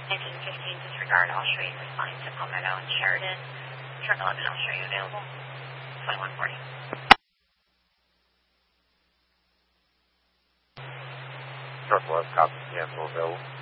1915 disregard, I'll show you the sign to Palmetto and Sheridan. Truck 11, I'll show you available. 2140. Truck 11, copy, cancel available.